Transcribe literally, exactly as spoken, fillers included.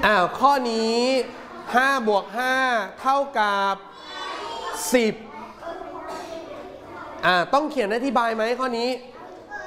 อ้าวข้อนี้ห้าบวกห้าเท่ากับสิบอ่าต้องเขียนอธิบายไหมข้อนี้